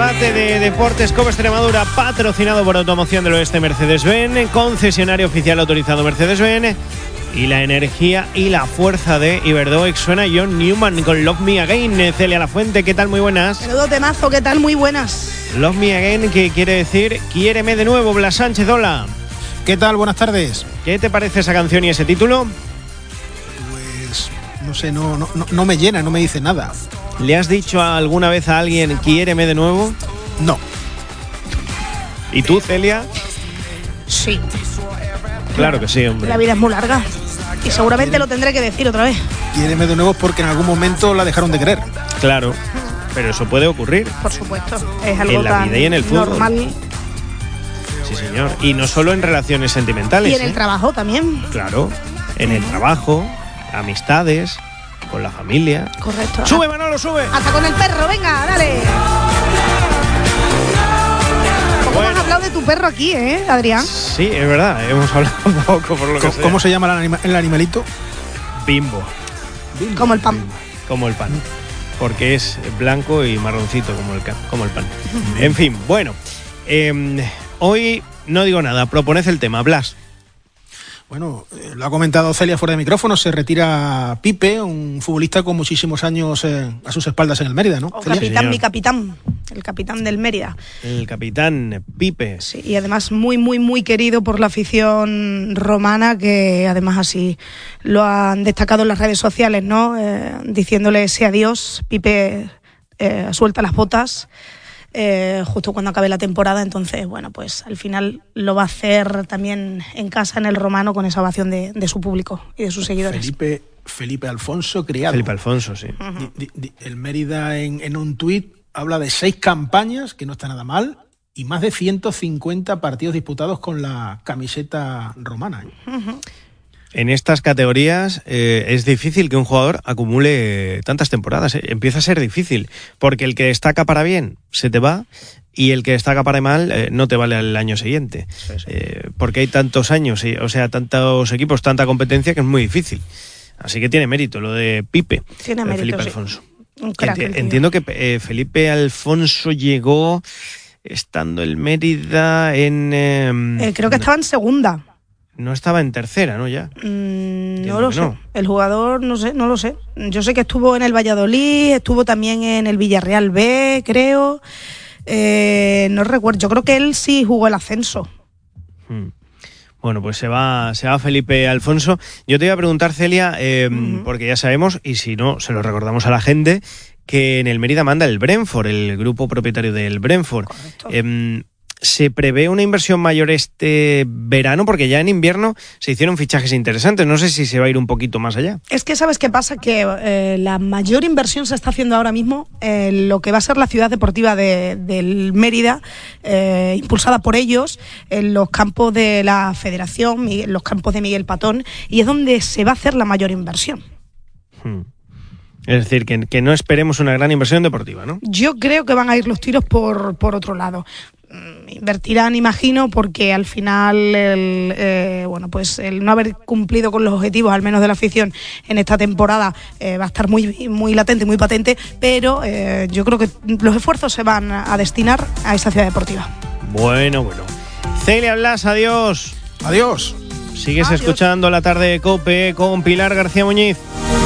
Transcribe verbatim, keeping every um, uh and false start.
debate de Deportes Cope Extremadura, patrocinado por Automoción del Oeste Mercedes-Benz, concesionario oficial autorizado Mercedes-Benz, y la energía y la fuerza de Iberdoex. Suena John Newman con Love Me Again. Celia Lafuente, ¿qué tal? Muy buenas. Menudo temazo, ¿qué tal? Muy buenas. Love Me Again, que quiere decir quiéreme de nuevo. Blas Sánchez, hola. ¿Qué tal? Buenas tardes. ¿Qué te parece esa canción y ese título? Pues no sé, no, no, no me llena, no me dice nada. ¿Le has dicho alguna vez a alguien quiéreme de nuevo? No. ¿Y tú, Celia? Sí. Claro que sí, hombre. La vida es muy larga y seguramente ¿Quiere? lo tendré que decir otra vez. Quiéreme de nuevo porque en algún momento la dejaron de querer. Claro, pero eso puede ocurrir. Por supuesto, es algo en la tan vida y en el fútbol. Normal. Sí, señor. Y no solo en relaciones sentimentales. Y en ¿eh? el trabajo también. Claro, en el trabajo, amistades, con la familia. Correcto. ¡Sube, Manolo, sube! Hasta con el perro, venga, dale. ¿Cómo Bueno. has hablado de tu perro aquí, eh, Adrián? Sí, es verdad, hemos hablado un poco por lo que ¿Cómo, sea. ¿Cómo se llama el, anima, el animalito? Bimbo. Bimbo. Como el pan. Como el pan. Porque es blanco y marroncito como el, como el pan. En fin, bueno. Eh, hoy no digo nada, proponed el tema, Blas. Bueno, eh, lo ha comentado Celia fuera de micrófono, se retira Pipe, un futbolista con muchísimos años eh, a sus espaldas en el Mérida, ¿no? O Celia. capitán, Sí, mi capitán, el capitán del Mérida. El capitán Pipe. Sí, y además muy, muy, muy querido por la afición romana, que además así lo han destacado en las redes sociales, ¿no? Eh, diciéndole ese adiós, Pipe eh, suelta las botas. Eh, justo cuando acabe la temporada, entonces bueno, pues al final lo va a hacer también en casa, en el Romano, con esa ovación de, de su público y de sus seguidores. Felipe, Felipe Alfonso Criado. Felipe Alfonso, sí. Uh-huh. Di, di, el Mérida en, en un tuit habla de seis campañas, que no está nada mal, y más de ciento cincuenta partidos disputados con la camiseta romana. Uh-huh. En estas categorías eh, es difícil que un jugador acumule tantas temporadas. Eh. Empieza a ser difícil, porque el que destaca para bien se te va y el que destaca para mal eh, no te vale al año siguiente. Sí, sí. Eh, porque hay tantos años, y, o sea, tantos equipos, tanta competencia que es muy difícil. Así que tiene mérito lo de Pipe, tiene de mérito, Felipe sí. Alfonso. Un crack, Enti- entiendo que eh, Felipe Alfonso llegó estando el Mérida en... Eh, eh, creo que estaba en segunda. No estaba en tercera, ¿no? Ya. Mm, no lo sé. No. El jugador, no sé, no lo sé. Yo sé que estuvo en el Valladolid, estuvo también en el Villarreal B, creo. Eh, no recuerdo. Yo creo que él sí jugó el ascenso. Hmm. Bueno, pues se va, se va Felipe Alfonso. Yo te iba a preguntar, Celia, eh, uh-huh. porque ya sabemos, y si no, se lo recordamos a la gente, que en el Mérida manda el Brentford, el grupo propietario del Brentford. Correcto. Eh, ¿Se prevé una inversión mayor este verano? Porque ya en invierno se hicieron fichajes interesantes. No sé si se va a ir un poquito más allá. Es que, ¿sabes qué pasa? Que eh, la mayor inversión se está haciendo ahora mismo en lo que va a ser la ciudad deportiva de, del Mérida, eh, impulsada por ellos, en los campos de la Federación, en los campos de Miguel Patón, y es donde se va a hacer la mayor inversión. Hmm. Es decir, que, que no esperemos una gran inversión deportiva, ¿no? Yo creo que van a ir los tiros por, por otro lado. Invertirán, imagino, porque al final el, eh, bueno, pues el no haber cumplido con los objetivos, al menos de la afición, en esta temporada eh, va a estar muy, muy latente, muy patente, pero eh, yo creo que los esfuerzos se van a destinar a esa ciudad deportiva. Bueno, bueno. Celia Blas, adiós. Adiós. Sigues Adiós. Escuchando La Tarde de COPE con Pilar García Muñiz.